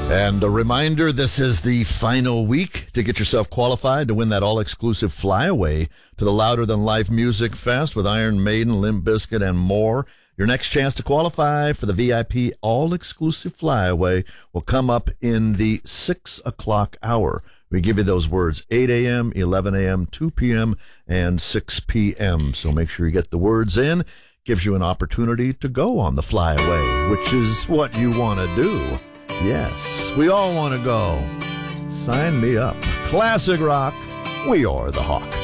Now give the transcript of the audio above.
And a reminder, this is the final week to get yourself qualified to win that all-exclusive flyaway to the Louder Than Life Music Fest with Iron Maiden, Limp Bizkit, and more. Your next chance to qualify for the VIP all-exclusive flyaway will come up in the 6 o'clock hour. We give you those words, 8 a.m., 11 a.m., 2 p.m., and 6 p.m. So make sure you get the words in. Gives you an opportunity to go on the flyaway, which is what you want to do. Yes, we all want to go. Sign me up. Classic rock. We are the Hawk.